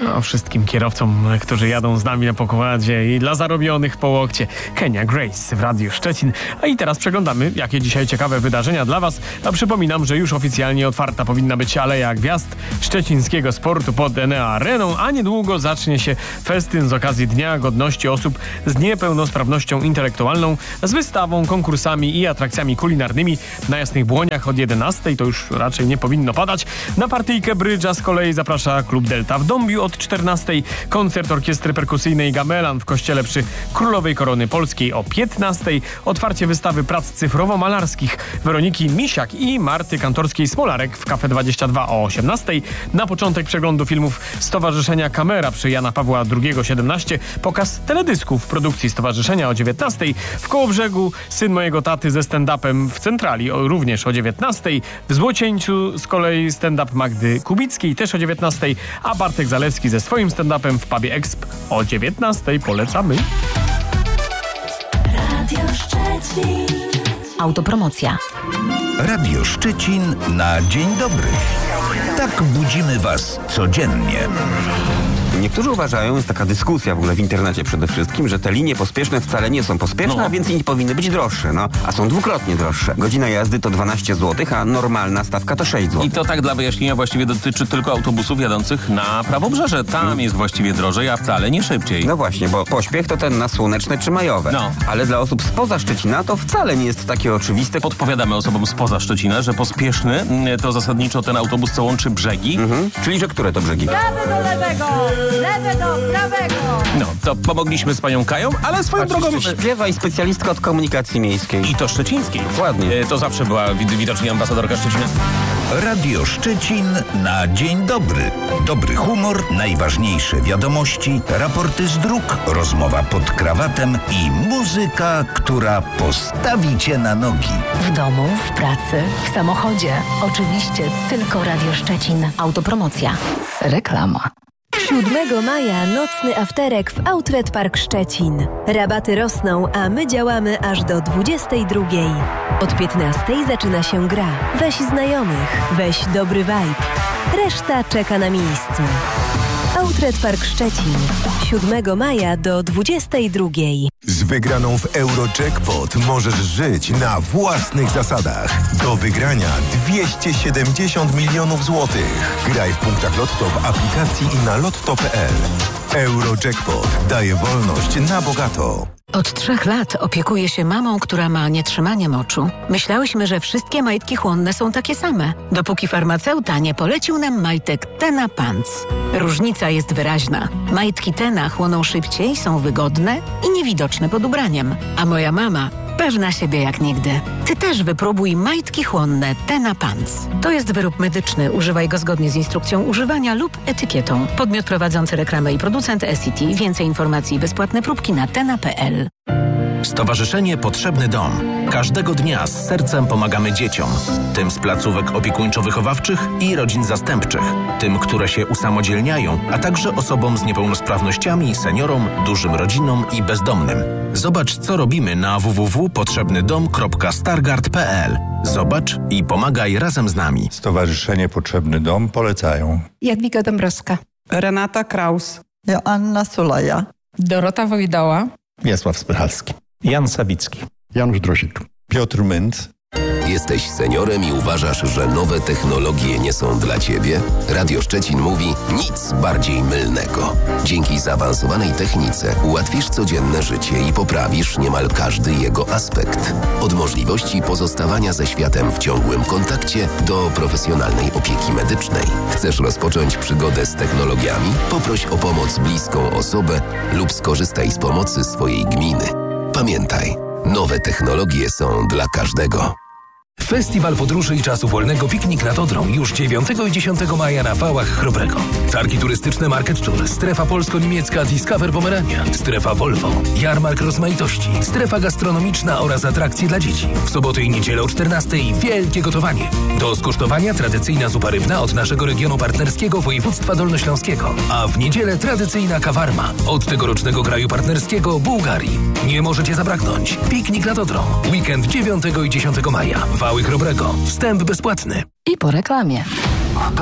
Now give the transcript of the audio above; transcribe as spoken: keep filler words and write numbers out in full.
No, wszystkim kierowcom, którzy jadą z nami na pokładzie i dla zarobionych po łokcie. Kenia Grace w Radiu Szczecin. A i teraz przeglądamy, jakie dzisiaj ciekawe wydarzenia dla Was. A przypominam, że już oficjalnie otwarta powinna być Aleja Gwiazd szczecińskiego sportu pod Enea Areną, a niedługo zacznie się festyn z okazji Dnia Godności Osób z Niepełnosprawnością Intelektualną z wystawą, konkursami i atrakcjami kulinarnymi na Jasnych Błoniach od jedenastej. To już raczej nie powinno padać. Na partyjkę brydża z kolei zaprasza Klub Delta w Dąbiu od czternastej. Koncert orkiestry perkusyjnej Gamelan w kościele przy Królowej Korony Polskiej o piętnastej. Otwarcie wystawy prac cyfrowo-malarskich Weroniki Misiak i Marty Kantorskiej-Smolarek w Cafe dwadzieścia dwa o osiemnastej. Na początek przeglądu filmów Stowarzyszenia Kamera przy Jana Pawła drugiego siedemnaście. Pokaz teledysków produkcji Stowarzyszenia o dziewiętnastej. W Kołobrzegu Syn mojego taty ze stand-upem w Centrali o, również o dziewiętnastej. W Złocieńcu z kolei stand-up Magdy Kubickiej też o dziewiętnastej. A Bartek Zalewski ze swoim stand-upem w pubie Exp o dziewiętnastej. Polecamy. Radio Szczecin. Autopromocja. Radio Szczecin na dzień dobry. Tak budzimy Was codziennie. Niektórzy uważają, jest taka dyskusja w ogóle w internecie przede wszystkim, że te linie pospieszne wcale nie są pospieszne, no. a więc i nie powinny być droższe, no. A są dwukrotnie droższe. Godzina jazdy to dwanaście złotych, a normalna stawka to sześć złotych. I to tak dla wyjaśnienia właściwie dotyczy tylko autobusów jadących na Prawobrzeże. Tam hmm. jest właściwie drożej, a wcale nie szybciej. No właśnie, bo pośpiech to ten na Słoneczne czy Majowe. No. Ale dla osób spoza Szczecina to wcale nie jest takie oczywiste. Podpowiadamy osobom spoza Szczecina, że pospieszny to zasadniczo ten autobus, co łączy brzegi. Mhm. Czyli, że które to brzegi? Prawy do lewego, lewy do prawego. No, to pomogliśmy z panią Kają, ale swoją drogą... Śpiewa i specjalistka od komunikacji miejskiej. I to szczecińskiej. Ładnie. E, to zawsze była wid- widocznie ambasadorka Szczecina. Radio Szczecin na dzień dobry. Dobry humor, najważniejsze wiadomości, raporty z dróg, rozmowa pod krawatem i muzyka, która postawi Cię na nogi. W domu, w pracy, w samochodzie. Oczywiście tylko Radio Szczecin. Autopromocja. Reklama. siódmego maja nocny afterek w Outlet Park Szczecin. Rabaty rosną, a my działamy aż do dwudziestej drugiej. Od piętnastej zaczyna się gra. Weź znajomych, weź dobry vibe. Reszta czeka na miejscu. Outlet Park Szczecin. siódmego maja do dwudziestej drugiej. Z wygraną w Eurojackpot możesz żyć na własnych zasadach. Do wygrania dwieście siedemdziesiąt milionów złotych. Graj w punktach Lotto w aplikacji i na lotto kropka p l. Eurojackpot daje wolność na bogato. Od trzech lat opiekuję się mamą, która ma nietrzymanie moczu. Myślałyśmy, że wszystkie majtki chłonne są takie same, dopóki farmaceuta nie polecił nam majtek Tena Pants. Różnica jest wyraźna. Majtki Tena chłoną szybciej, są wygodne i niewidoczne pod ubraniem. A moja mama pewna siebie jak nigdy. Ty też wypróbuj majtki chłonne Tena Pants. To jest wyrób medyczny. Używaj go zgodnie z instrukcją używania lub etykietą. Podmiot prowadzący reklamę i producent S C T. Więcej informacji i bezpłatne próbki na tena kropka p l. Stowarzyszenie Potrzebny Dom. Każdego dnia z sercem pomagamy dzieciom. Tym z placówek opiekuńczo-wychowawczych i rodzin zastępczych. Tym, które się usamodzielniają, a także osobom z niepełnosprawnościami, seniorom, dużym rodzinom i bezdomnym. Zobacz, co robimy na w w w kropka potrzebny dom kropka stargard kropka p l. Zobacz i pomagaj razem z nami. Stowarzyszenie Potrzebny Dom polecają Jadwiga Dąbrowska, Renata Kraus, Joanna Sulaja, Dorota Wojdoła, Wiesław Spychalski, Jan Sawicki, Janusz Drosik, Piotr Mynt. Jesteś seniorem i uważasz, że nowe technologie nie są dla Ciebie? Radio Szczecin mówi nic bardziej mylnego. Dzięki zaawansowanej technice ułatwisz codzienne życie i poprawisz niemal każdy jego aspekt. Od możliwości pozostawania ze światem w ciągłym kontakcie do profesjonalnej opieki medycznej. Chcesz rozpocząć przygodę z technologiami? Poproś o pomoc bliską osobę lub skorzystaj z pomocy swojej gminy. Pamiętaj, nowe technologie są dla każdego. Festiwal Podróży i Czasu Wolnego Piknik nad Odrą już dziewiątego i dziesiątego maja na Wałach Chrobrego. Targi turystyczne Market Tour, strefa polsko-niemiecka Discover Pomerania, strefa Volvo, jarmark rozmaitości, strefa gastronomiczna oraz atrakcje dla dzieci. W sobotę i niedzielę o czternastej wielkie gotowanie. Do skosztowania tradycyjna zupa rybna od naszego regionu partnerskiego województwa dolnośląskiego, a w niedzielę tradycyjna kawarma od tegorocznego kraju partnerskiego Bułgarii. Nie możecie zabraknąć. Piknik nad Odrą. Weekend dziewiątego i dziesiątego maja. Wały Chrobrego. Wstęp bezpłatny. I po reklamie.